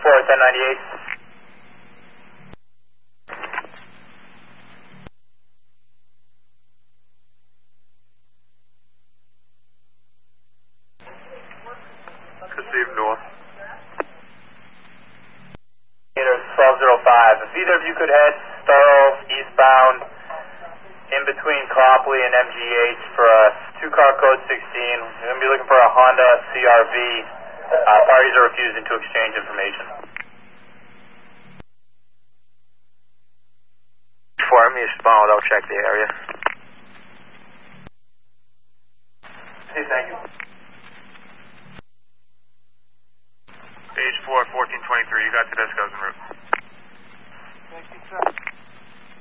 4, 1098. Receive north. 1205. If either of you could head Starl eastbound in between Copley and MGH for a 2-car code 16. We're going to be looking for a Honda CRV. Parties are refusing to exchange information. For me, eastbound, I'll check the area. Hey, thank you. Page 4, 1423, you got Tedesco's en route. Thank you, sir.